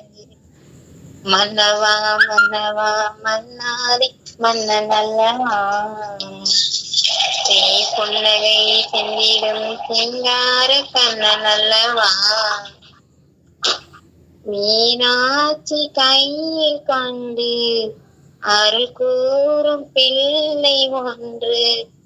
மன்னவா மன்னவா மன்னாரி மன்னன் அல்லவா, புன்னகை செந்திடும் சிங்கார கண்ணன் அல்லவா, மீனாட்சி கையில் கொண்டு அருள் கூறும் பிள்ளை ஒன்று